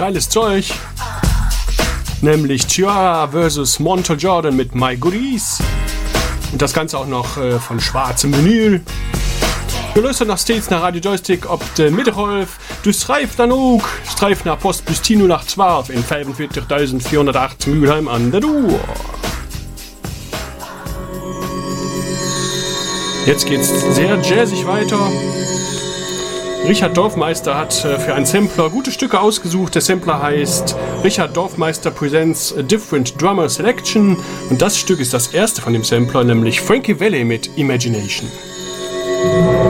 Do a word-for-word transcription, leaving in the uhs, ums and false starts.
geiles Zeug. Nämlich Ciara versus. Montel Jordan mit My Goodies. Und das Ganze auch noch äh, von schwarzem Vinyl. Gelöst nach States nach Radio Joystick ob de Mittelholf. Du schreibst dann auch. Streif nach Post bis null acht zwölf in fünfundvierzigtausendvierhundertacht Mülheim an der Ruhr. Jetzt geht's sehr jazzig weiter. Richard Dorfmeister hat äh, für einen Sampler gute Stücke ausgesucht. Der Sampler heißt Richard Dorfmeister Presents a Different Drummer Selection. Und das Stück ist das erste von dem Sampler, nämlich Frankie Valli mit Imagination.